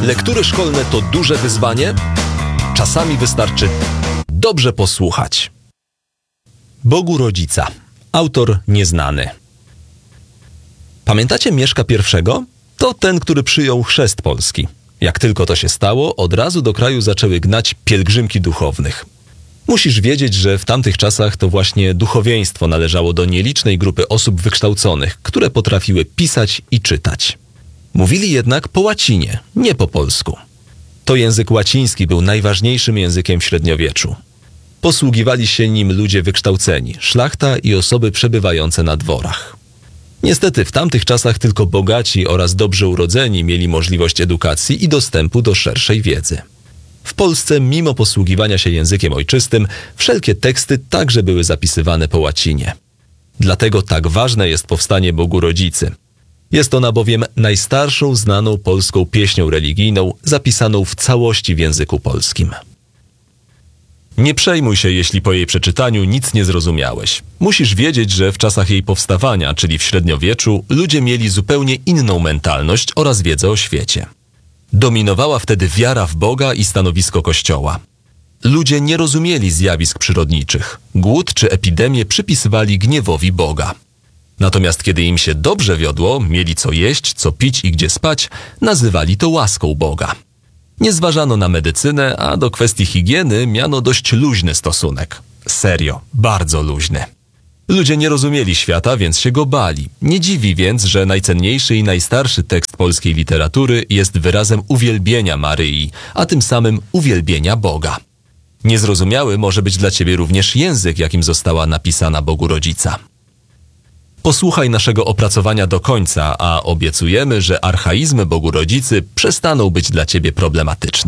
Lektury szkolne to duże wyzwanie? Czasami wystarczy dobrze posłuchać. Bogu Rodzica. Autor nieznany. Pamiętacie Mieszka I? To ten, który przyjął chrzest polski. Jak tylko to się stało, od razu do kraju zaczęły gnać pielgrzymki duchownych. Musisz wiedzieć, że w tamtych czasach to właśnie duchowieństwo należało do nielicznej grupy osób wykształconych, które potrafiły pisać i czytać. Mówili jednak po łacinie, nie po polsku. To język łaciński był najważniejszym językiem w średniowieczu. Posługiwali się nim ludzie wykształceni, szlachta i osoby przebywające na dworach. Niestety w tamtych czasach tylko bogaci oraz dobrze urodzeni mieli możliwość edukacji i dostępu do szerszej wiedzy. W Polsce, mimo posługiwania się językiem ojczystym, wszelkie teksty także były zapisywane po łacinie. Dlatego tak ważne jest powstanie Bogu Rodzicy. Jest ona bowiem najstarszą znaną polską pieśnią religijną, zapisaną w całości w języku polskim. Nie przejmuj się, jeśli po jej przeczytaniu nic nie zrozumiałeś. Musisz wiedzieć, że w czasach jej powstawania, czyli w średniowieczu, ludzie mieli zupełnie inną mentalność oraz wiedzę o świecie. Dominowała wtedy wiara w Boga i stanowisko Kościoła. Ludzie nie rozumieli zjawisk przyrodniczych. Głód czy epidemię przypisywali gniewowi Boga. Natomiast kiedy im się dobrze wiodło, mieli co jeść, co pić i gdzie spać, nazywali to łaską Boga. Nie zważano na medycynę, a do kwestii higieny miano dość luźny stosunek. Serio, bardzo luźny. Ludzie nie rozumieli świata, więc się go bali. Nie dziwi więc, że najcenniejszy i najstarszy tekst polskiej literatury jest wyrazem uwielbienia Maryi, a tym samym uwielbienia Boga. Niezrozumiały może być dla ciebie również język, jakim została napisana Bogu Rodzica. Posłuchaj naszego opracowania do końca, a obiecujemy, że archaizmy Bogu Rodzicy przestaną być dla ciebie problematyczne.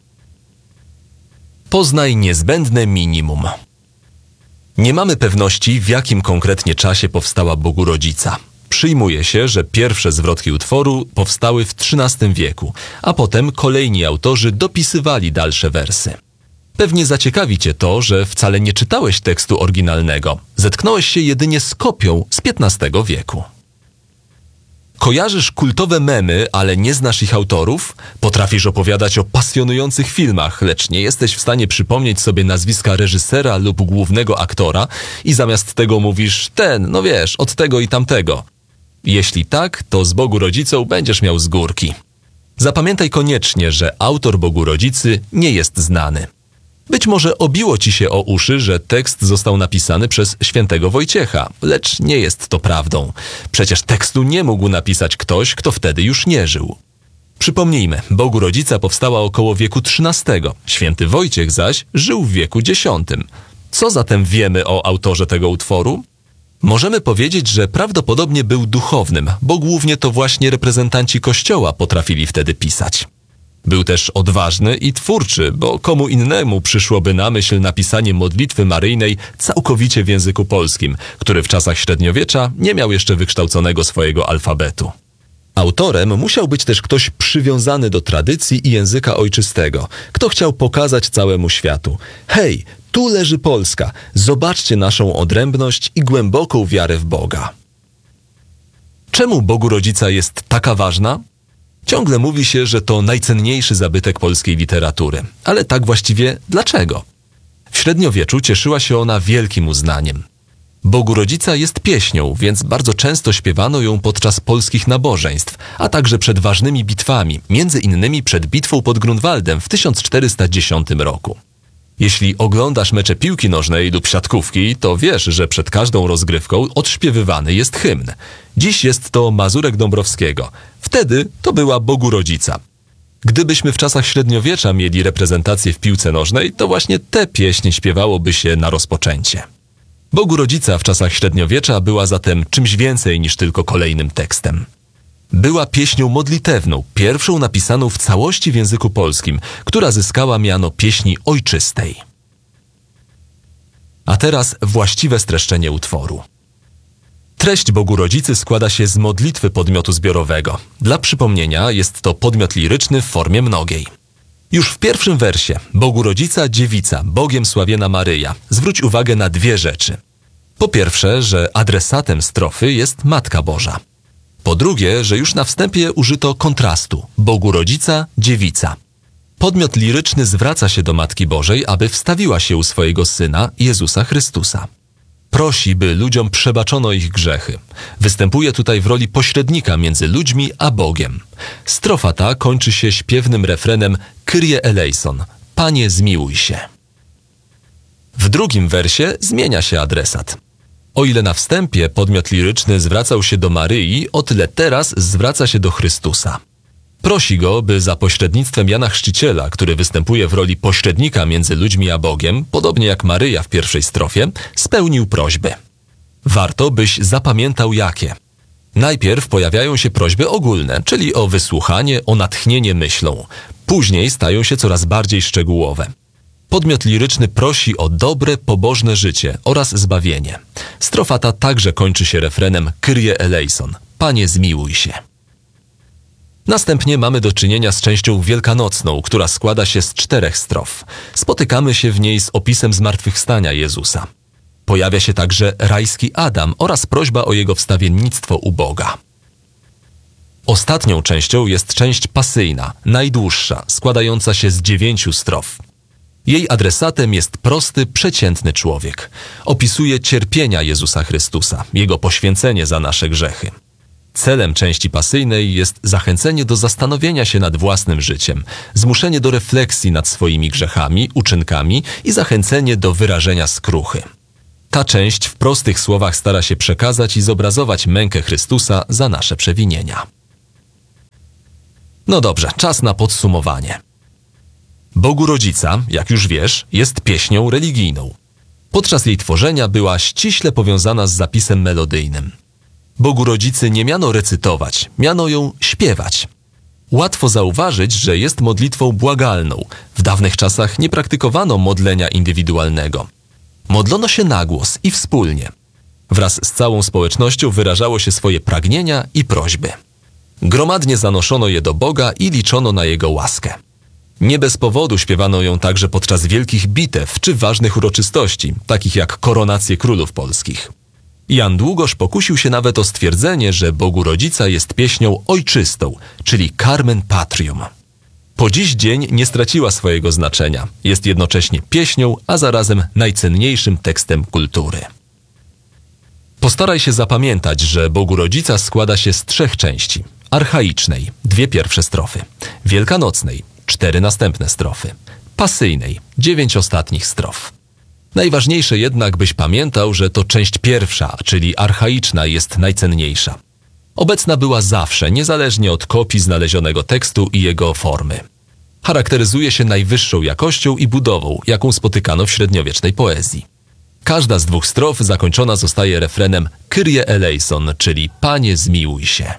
Poznaj niezbędne minimum. Nie mamy pewności, w jakim konkretnie czasie powstała Bogu Rodzica. Przyjmuje się, że pierwsze zwrotki utworu powstały w XIII wieku, a potem kolejni autorzy dopisywali dalsze wersy. Pewnie zaciekawi cię to, że wcale nie czytałeś tekstu oryginalnego. Zetknąłeś się jedynie z kopią z XV wieku. Kojarzysz kultowe memy, ale nie znasz ich autorów? Potrafisz opowiadać o pasjonujących filmach, lecz nie jesteś w stanie przypomnieć sobie nazwiska reżysera lub głównego aktora i zamiast tego mówisz ten, no wiesz, od tego i tamtego. Jeśli tak, to z Bogu Rodzicą będziesz miał z górki. Zapamiętaj koniecznie, że autor Bogu Rodzicy nie jest znany. Być może obiło ci się o uszy, że tekst został napisany przez świętego Wojciecha, lecz nie jest to prawdą. Przecież tekstu nie mógł napisać ktoś, kto wtedy już nie żył. Przypomnijmy, Bogu Rodzica powstała około wieku XIII, święty Wojciech zaś żył w wieku X. Co zatem wiemy o autorze tego utworu? Możemy powiedzieć, że prawdopodobnie był duchownym, bo głównie to właśnie reprezentanci Kościoła potrafili wtedy pisać. Był też odważny i twórczy, bo komu innemu przyszłoby na myśl napisanie modlitwy maryjnej całkowicie w języku polskim, który w czasach średniowiecza nie miał jeszcze wykształconego swojego alfabetu. Autorem musiał być też ktoś przywiązany do tradycji i języka ojczystego, kto chciał pokazać całemu światu: hej, tu leży Polska, zobaczcie naszą odrębność i głęboką wiarę w Boga. Czemu Bogu Rodzica jest taka ważna? Ciągle mówi się, że to najcenniejszy zabytek polskiej literatury. Ale tak właściwie dlaczego? W średniowieczu cieszyła się ona wielkim uznaniem. Bogu Rodzica jest pieśnią, więc bardzo często śpiewano ją podczas polskich nabożeństw, a także przed ważnymi bitwami, między innymi przed bitwą pod Grunwaldem w 1410 roku. Jeśli oglądasz mecze piłki nożnej lub siatkówki, to wiesz, że przed każdą rozgrywką odśpiewywany jest hymn. Dziś jest to Mazurek Dąbrowskiego. Wtedy to była Bogu Rodzica. Gdybyśmy w czasach średniowiecza mieli reprezentację w piłce nożnej, to właśnie tę pieśń śpiewałoby się na rozpoczęcie. Bogu Rodzica w czasach średniowiecza była zatem czymś więcej niż tylko kolejnym tekstem. Była pieśnią modlitewną, pierwszą napisaną w całości w języku polskim, która zyskała miano pieśni ojczystej. A teraz właściwe streszczenie utworu. Treść Bogu Rodzicy składa się z modlitwy podmiotu zbiorowego. Dla przypomnienia jest to podmiot liryczny w formie mnogiej. Już w pierwszym wersie Bogu Rodzica, dziewica, Bogiem sławiena Maryja. Zwróć uwagę na dwie rzeczy. Po pierwsze, że adresatem strofy jest Matka Boża. Po drugie, że już na wstępie użyto kontrastu Bogu Rodzica, Dziewica. Podmiot liryczny zwraca się do Matki Bożej, aby wstawiła się u swojego Syna, Jezusa Chrystusa. Prosi, by ludziom przebaczono ich grzechy. Występuje tutaj w roli pośrednika między ludźmi a Bogiem. Strofa ta kończy się śpiewnym refrenem Kyrie eleison, Panie zmiłuj się. W drugim wersie zmienia się adresat. O ile na wstępie podmiot liryczny zwracał się do Maryi, o tyle teraz zwraca się do Chrystusa. Prosi go, by za pośrednictwem Jana Chrzciciela, który występuje w roli pośrednika między ludźmi a Bogiem, podobnie jak Maryja w pierwszej strofie, spełnił prośby. Warto, byś zapamiętał jakie. Najpierw pojawiają się prośby ogólne, czyli o wysłuchanie, o natchnienie myślą. Później stają się coraz bardziej szczegółowe. Podmiot liryczny prosi o dobre, pobożne życie oraz zbawienie. Strofa ta także kończy się refrenem Kyrie eleison, Panie zmiłuj się. Następnie mamy do czynienia z częścią wielkanocną, która składa się z 4 strof. Spotykamy się w niej z opisem zmartwychwstania Jezusa. Pojawia się także rajski Adam oraz prośba o jego wstawiennictwo u Boga. Ostatnią częścią jest część pasyjna, najdłuższa, składająca się z 9 strof. Jej adresatem jest prosty, przeciętny człowiek. Opisuje cierpienia Jezusa Chrystusa, Jego poświęcenie za nasze grzechy. Celem części pasyjnej jest zachęcenie do zastanowienia się nad własnym życiem, zmuszenie do refleksji nad swoimi grzechami, uczynkami i zachęcenie do wyrażenia skruchy. Ta część w prostych słowach stara się przekazać i zobrazować mękę Chrystusa za nasze przewinienia. No dobrze, czas na podsumowanie. Bogu Rodzica, jak już wiesz, jest pieśnią religijną. Podczas jej tworzenia była ściśle powiązana z zapisem melodyjnym. Bogu Rodzicy nie miano recytować, miano ją śpiewać. Łatwo zauważyć, że jest modlitwą błagalną. W dawnych czasach nie praktykowano modlenia indywidualnego. Modlono się na głos i wspólnie. Wraz z całą społecznością wyrażało się swoje pragnienia i prośby. Gromadnie zanoszono je do Boga i liczono na Jego łaskę. Nie bez powodu śpiewano ją także podczas wielkich bitew czy ważnych uroczystości, takich jak koronacje królów polskich. Jan Długosz pokusił się nawet o stwierdzenie, że Bogu Rodzica jest pieśnią ojczystą, czyli Carmen Patrium. Po dziś dzień nie straciła swojego znaczenia. Jest jednocześnie pieśnią, a zarazem najcenniejszym tekstem kultury. Postaraj się zapamiętać, że Bogu Rodzica składa się z 3 części. Archaicznej, 2 pierwsze strofy. Wielkanocnej, 4 następne strofy. Pasyjnej, 9 ostatnich strof. Najważniejsze jednak, byś pamiętał, że to część pierwsza, czyli archaiczna, jest najcenniejsza. Obecna była zawsze, niezależnie od kopii znalezionego tekstu i jego formy. Charakteryzuje się najwyższą jakością i budową, jaką spotykano w średniowiecznej poezji. Każda z 2 strof zakończona zostaje refrenem Kyrie eleison, czyli Panie zmiłuj się.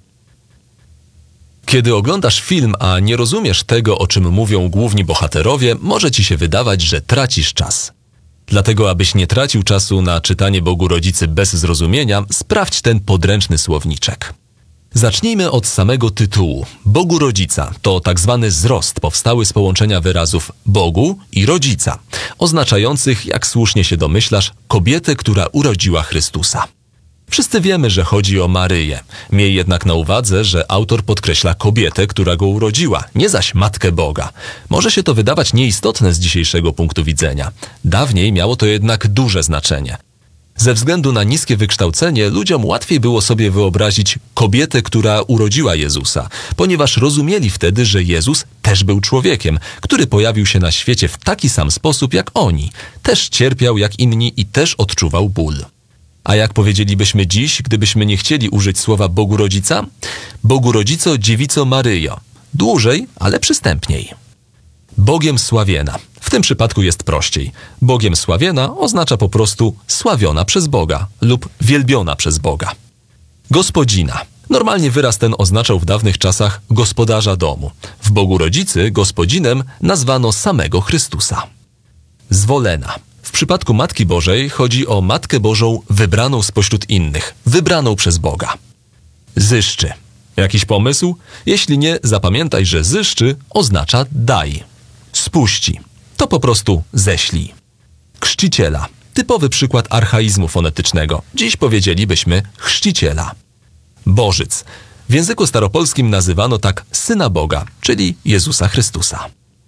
Kiedy oglądasz film, a nie rozumiesz tego, o czym mówią główni bohaterowie, może ci się wydawać, że tracisz czas. Dlatego, abyś nie tracił czasu na czytanie Bogu Rodzicy bez zrozumienia, sprawdź ten podręczny słowniczek. Zacznijmy od samego tytułu. Bogu Rodzica to tak zwany zrost powstały z połączenia wyrazów Bogu i Rodzica, oznaczających, jak słusznie się domyślasz, kobietę, która urodziła Chrystusa. Wszyscy wiemy, że chodzi o Maryję. Miej jednak na uwadze, że autor podkreśla kobietę, która go urodziła, nie zaś Matkę Boga. Może się to wydawać nieistotne z dzisiejszego punktu widzenia. Dawniej miało to jednak duże znaczenie. Ze względu na niskie wykształcenie ludziom łatwiej było sobie wyobrazić kobietę, która urodziła Jezusa, ponieważ rozumieli wtedy, że Jezus też był człowiekiem, który pojawił się na świecie w taki sam sposób jak oni. Też cierpiał jak inni i też odczuwał ból. A jak powiedzielibyśmy dziś, gdybyśmy nie chcieli użyć słowa Bogu Rodzica? Bogu Rodzico, Dziewico Maryjo. Dłużej, ale przystępniej. Bogiem sławiena. W tym przypadku jest prościej. Bogiem sławiena oznacza po prostu sławiona przez Boga lub wielbiona przez Boga. Gospodzina. Normalnie wyraz ten oznaczał w dawnych czasach gospodarza domu. W Bogu Rodzicy gospodzinem nazwano samego Chrystusa. Zwolena. W przypadku Matki Bożej chodzi o Matkę Bożą wybraną spośród innych, wybraną przez Boga. Zyszczy. Jakiś pomysł? Jeśli nie, zapamiętaj, że zyszczy oznacza daj. Spuści. To po prostu ześlij. Chrzciciela. Typowy przykład archaizmu fonetycznego. Dziś powiedzielibyśmy chrzciciela. Bożyc. W języku staropolskim nazywano tak Syna Boga, czyli Jezusa Chrystusa.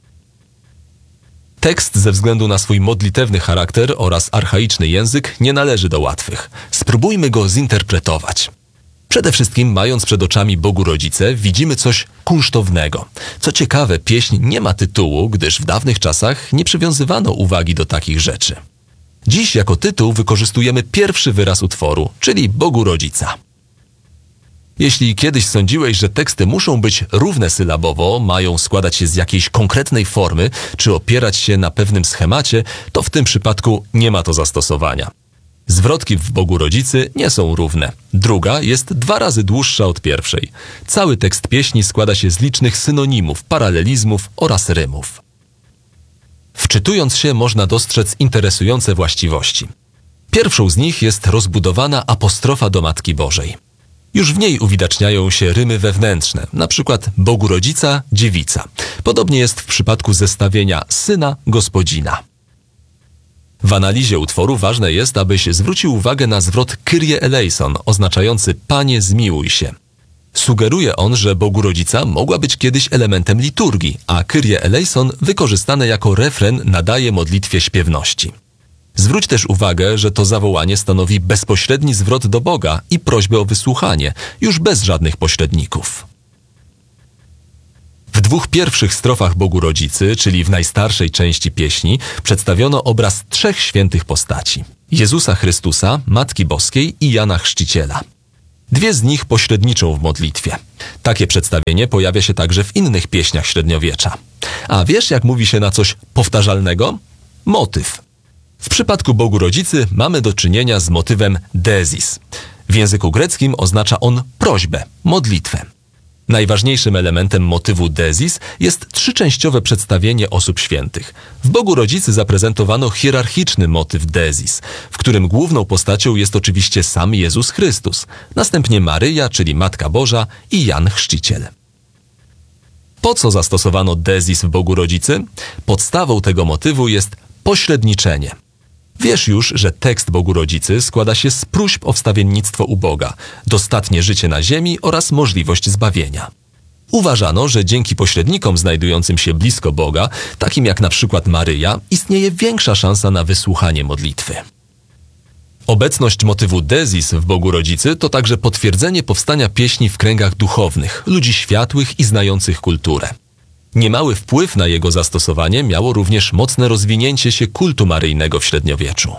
Tekst ze względu na swój modlitewny charakter oraz archaiczny język nie należy do łatwych. Spróbujmy go zinterpretować. Przede wszystkim, mając przed oczami Bogu Rodzice, widzimy coś kunsztownego. Co ciekawe, pieśń nie ma tytułu, gdyż w dawnych czasach nie przywiązywano uwagi do takich rzeczy. Dziś jako tytuł wykorzystujemy pierwszy wyraz utworu, czyli Bogu Rodzica. Jeśli kiedyś sądziłeś, że teksty muszą być równe sylabowo, mają składać się z jakiejś konkretnej formy, czy opierać się na pewnym schemacie, to w tym przypadku nie ma to zastosowania. Zwrotki w Bogu Rodzicy nie są równe. Druga jest 2 razy dłuższa od pierwszej. Cały tekst pieśni składa się z licznych synonimów, paralelizmów oraz rymów. Wczytując się, można dostrzec interesujące właściwości. Pierwszą z nich jest rozbudowana apostrofa do Matki Bożej. Już w niej uwidaczniają się rymy wewnętrzne, na przykład Bogu Rodzica, dziewica. Podobnie jest w przypadku zestawienia syna, gospodzina. W analizie utworu ważne jest, abyś zwrócił uwagę na zwrot Kyrie eleison, oznaczający Panie zmiłuj się. Sugeruje on, że Bogu Rodzica mogła być kiedyś elementem liturgii, a Kyrie eleison wykorzystane jako refren nadaje modlitwie śpiewności. Zwróć też uwagę, że to zawołanie stanowi bezpośredni zwrot do Boga i prośbę o wysłuchanie, już bez żadnych pośredników. W 2 pierwszych strofach Bogu Rodzicy, czyli w najstarszej części pieśni, przedstawiono obraz 3 świętych postaci. Jezusa Chrystusa, Matki Boskiej i Jana Chrzciciela. 2 z nich pośredniczą w modlitwie. Takie przedstawienie pojawia się także w innych pieśniach średniowiecza. A wiesz, jak mówi się na coś powtarzalnego? Motyw. W przypadku Bogu Rodzicy mamy do czynienia z motywem desis. W języku greckim oznacza on prośbę, modlitwę. Najważniejszym elementem motywu desis jest 3-częściowe przedstawienie osób świętych. W Bogu Rodzicy zaprezentowano hierarchiczny motyw desis, w którym główną postacią jest oczywiście sam Jezus Chrystus, następnie Maryja, czyli Matka Boża i Jan Chrzciciel. Po co zastosowano desis w Bogu Rodzicy? Podstawą tego motywu jest pośredniczenie. Wiesz już, że tekst Bogu Rodzicy składa się z próśb o wstawiennictwo u Boga, dostatnie życie na ziemi oraz możliwość zbawienia. Uważano, że dzięki pośrednikom znajdującym się blisko Boga, takim jak na przykład Maryja, istnieje większa szansa na wysłuchanie modlitwy. Obecność motywu desis w Bogu Rodzicy to także potwierdzenie powstania pieśni w kręgach duchownych, ludzi światłych i znających kulturę. Niemały wpływ na jego zastosowanie miało również mocne rozwinięcie się kultu maryjnego w średniowieczu.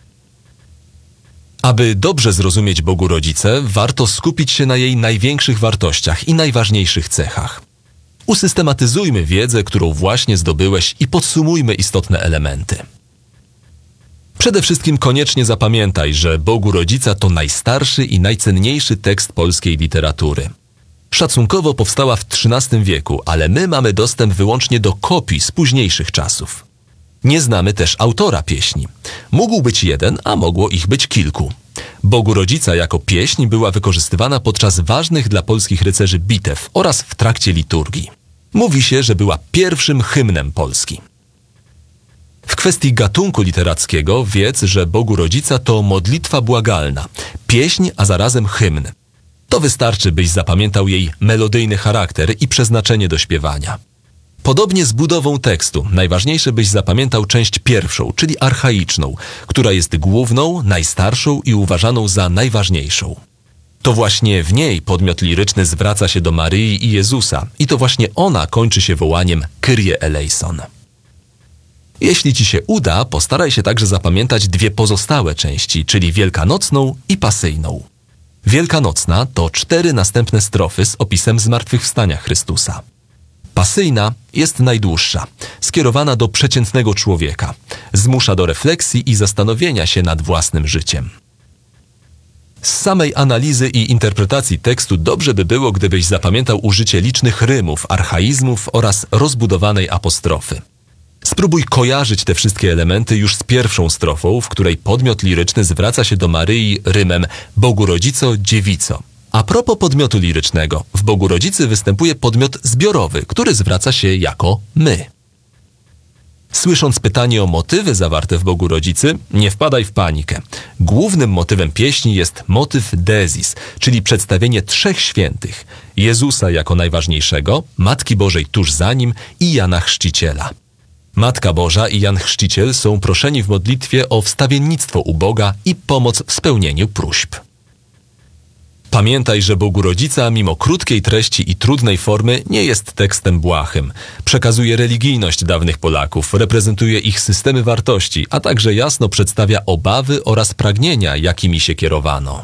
Aby dobrze zrozumieć Bogu Rodzicę, warto skupić się na jej największych wartościach i najważniejszych cechach. Usystematyzujmy wiedzę, którą właśnie zdobyłeś i podsumujmy istotne elementy. Przede wszystkim koniecznie zapamiętaj, że Bogu Rodzica to najstarszy i najcenniejszy tekst polskiej literatury. Szacunkowo powstała w XIII wieku, ale my mamy dostęp wyłącznie do kopii z późniejszych czasów. Nie znamy też autora pieśni. Mógł być jeden, a mogło ich być kilku. Bogu Rodzica jako pieśń była wykorzystywana podczas ważnych dla polskich rycerzy bitew oraz w trakcie liturgii. Mówi się, że była pierwszym hymnem Polski. W kwestii gatunku literackiego wiedz, że Bogu Rodzica to modlitwa błagalna, pieśń, a zarazem hymn. To wystarczy, byś zapamiętał jej melodyjny charakter i przeznaczenie do śpiewania. Podobnie z budową tekstu, najważniejsze byś zapamiętał część pierwszą, czyli archaiczną, która jest główną, najstarszą i uważaną za najważniejszą. To właśnie w niej podmiot liryczny zwraca się do Maryi i Jezusa i to właśnie ona kończy się wołaniem Kyrie eleison. Jeśli ci się uda, postaraj się także zapamiętać 2 pozostałe części, czyli wielkanocną i pasyjną. Wielkanocna to 4 następne strofy z opisem zmartwychwstania Chrystusa. Pasyjna jest najdłuższa, skierowana do przeciętnego człowieka. Zmusza do refleksji i zastanowienia się nad własnym życiem. Z samej analizy i interpretacji tekstu dobrze by było, gdybyś zapamiętał użycie licznych rymów, archaizmów oraz rozbudowanej apostrofy. Spróbuj kojarzyć te wszystkie elementy już z pierwszą strofą, w której podmiot liryczny zwraca się do Maryi rymem Bogu Rodzico, dziewico. A propos podmiotu lirycznego, w Bogu Rodzicy występuje podmiot zbiorowy, który zwraca się jako my. Słysząc pytanie o motywy zawarte w Bogu Rodzicy, nie wpadaj w panikę. Głównym motywem pieśni jest motyw desis, czyli przedstawienie trzech świętych. Jezusa jako najważniejszego, Matki Bożej tuż za nim i Jana Chrzciciela. Matka Boża i Jan Chrzciciel są proszeni w modlitwie o wstawiennictwo u Boga i pomoc w spełnieniu próśb. Pamiętaj, że Bogu Rodzica, mimo krótkiej treści i trudnej formy, nie jest tekstem błahym. Przekazuje religijność dawnych Polaków, reprezentuje ich systemy wartości, a także jasno przedstawia obawy oraz pragnienia, jakimi się kierowano.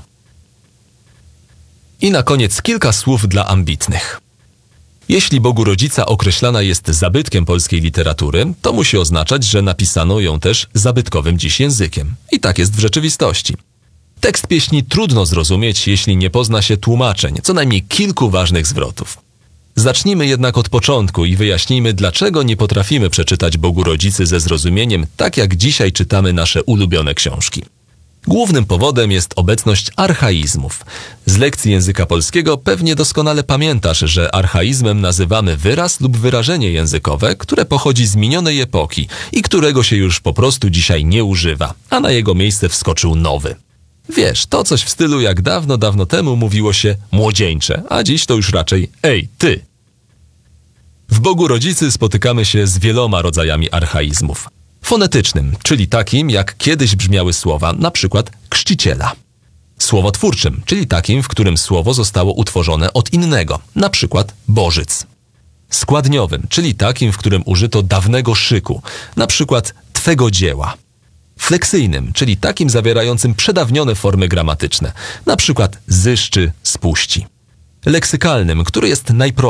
I na koniec kilka słów dla ambitnych. Jeśli Bogu Rodzica określana jest zabytkiem polskiej literatury, to musi oznaczać, że napisano ją też zabytkowym dziś językiem. I tak jest w rzeczywistości. Tekst pieśni trudno zrozumieć, jeśli nie pozna się tłumaczeń, co najmniej kilku ważnych zwrotów. Zacznijmy jednak od początku i wyjaśnijmy, dlaczego nie potrafimy przeczytać Bogu Rodzicy ze zrozumieniem, tak jak dzisiaj czytamy nasze ulubione książki. Głównym powodem jest obecność archaizmów. Z lekcji języka polskiego pewnie doskonale pamiętasz, że archaizmem nazywamy wyraz lub wyrażenie językowe, które pochodzi z minionej epoki i którego się już po prostu dzisiaj nie używa, a na jego miejsce wskoczył nowy. Wiesz, to coś w stylu jak dawno, dawno temu mówiło się młodzieńcze, a dziś to już raczej ej, ty. W Bogu Rodzicy spotykamy się z wieloma rodzajami archaizmów. Fonetycznym, czyli takim, jak kiedyś brzmiały słowa, na przykład chrzciciela. Słowotwórczym, czyli takim, w którym słowo zostało utworzone od innego, na przykład bożyc. Składniowym, czyli takim, w którym użyto dawnego szyku, na przykład twego dzieła. Fleksyjnym, czyli takim zawierającym przedawnione formy gramatyczne, na przykład zyszczy, spuści. Leksykalnym, który jest najprostszy.